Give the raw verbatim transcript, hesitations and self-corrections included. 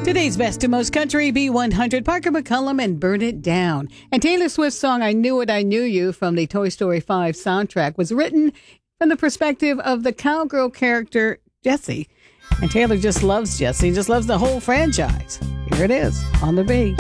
Today's best to most country, B one hundred, Parker McCullum and Burn It Down. And Taylor Swift's song, I Knew It, I Knew You, from the Toy Story five soundtrack, was written from the perspective of the cowgirl character, Jessie. And Taylor just loves Jessie, just loves the whole franchise. Here it is on the B.